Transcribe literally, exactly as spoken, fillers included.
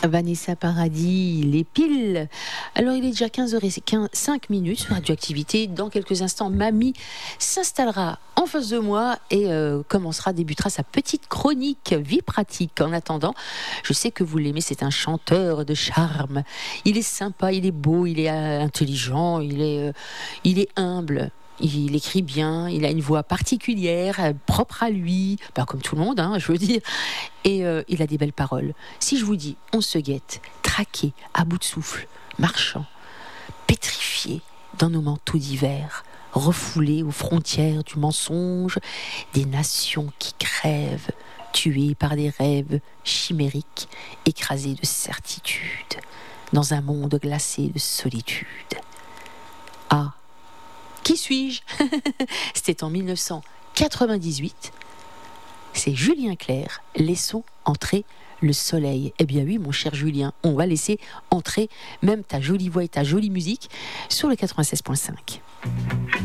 Vanessa Paradis, les piles. Alors il est déjà quinze heures cinq minutes sur Radioactivité. Dans quelques instants, Mamie s'installera en face de moi et euh, commencera, débutera sa petite chronique vie pratique. En attendant, je sais que vous l'aimez, c'est un chanteur de charme. Il est sympa, il est beau, il est euh, intelligent, il est, euh, il est humble. Il écrit bien, il a une voix particulière, euh, propre à lui, pas comme tout le monde, hein, je veux dire. Et euh, il a des belles paroles. Si je vous dis, on se guette, traqué, à bout de souffle, marchant, pétrifié dans nos manteaux d'hiver, refoulés aux frontières du mensonge, des nations qui crèvent, tuées par des rêves chimériques, écrasées de certitude, dans un monde glacé de solitude. Ah, qui suis-je ? C'était en mille neuf cent quatre-vingt-dix-huit. C'est Julien Clerc. Laissons entrer le soleil. Eh bien oui, mon cher Julien, on va laisser entrer même ta jolie voix et ta jolie musique sur le quatre-vingt-seize virgule cinq.